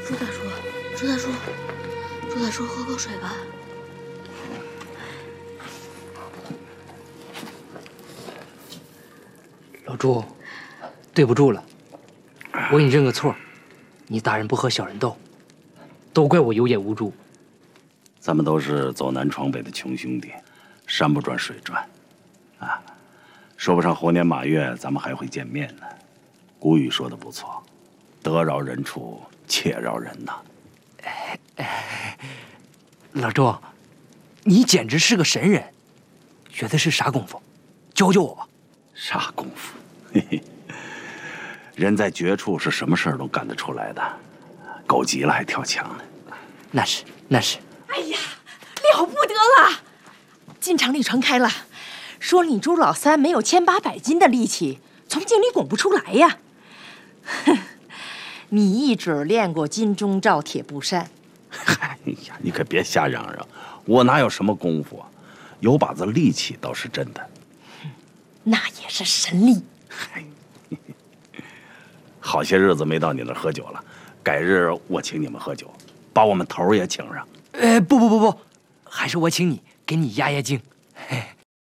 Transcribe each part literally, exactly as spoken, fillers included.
朱大叔，朱大叔，朱大叔，喝口水吧。 老朱，对不住了，我给你认个错，你大人不和小人斗，都怪我有眼无珠。 咱们都是走南闯北的穷兄弟，山不转水转，啊，说不上猴年马月咱们还会见面呢。古语说的不错，得饶人处且饶人呐。 哎哎，老朱，你简直是个神人，学的是啥功夫？教教我吧。 啥功夫？嘿嘿，人在绝处是什么事儿都干得出来的，狗急了还跳墙呢。 那是那是。 哎呀，了不得了！进厂里传开了，说你朱老三没有千八百斤的力气，从井里拱不出来呀。哼，你一准练过金钟罩铁布衫。 哎呀，你可别瞎嚷嚷，我哪有什么功夫啊？有把子力气倒是真的。 那也是神力。 好些日子没到你那儿喝酒了，改日我请你们喝酒，把我们头儿也请上。 呃，不不不不，还是我请你，给你压压惊。嘿。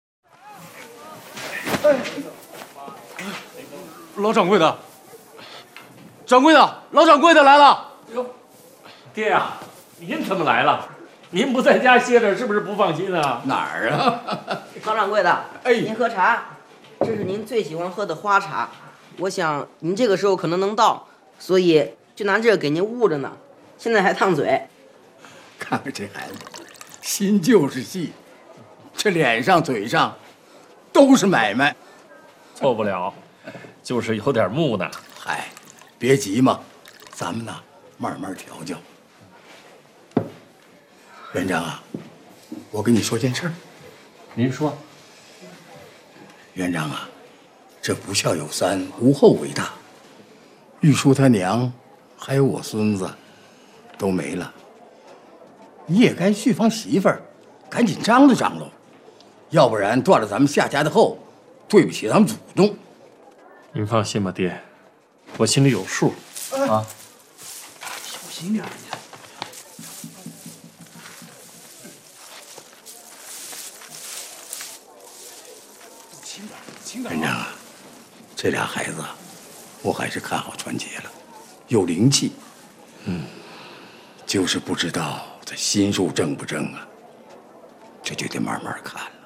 老掌柜的，掌柜的，老掌柜的来了。 哟，爹呀、啊，您怎么来了？您不在家歇着，是不是不放心啊？ 哪儿啊？ 老掌柜的， 哎， 您喝茶，这是您最喜欢喝的花茶。我想您这个时候可能能到，所以就拿这个给您捂着呢。现在还烫嘴。 看看这孩子，心就是细，这脸上嘴上都是买卖。 错不了，就是有点木讷。 嗨，别急嘛，咱们呢慢慢调教。园长啊，我跟你说件事儿。 您说。 园长啊，这不孝有三，无后为大。玉叔他娘，还有我孙子，都没了。你也该续房媳妇儿，赶紧张罗张罗，要不然断了咱们夏家的后，对不起咱们祖宗。 您放心吧，爹，我心里有数啊。 小心点。 园长啊，这俩孩子，我还是看好传杰了，有灵气。嗯，就是不知道这心术正不正啊，这就得慢慢看了。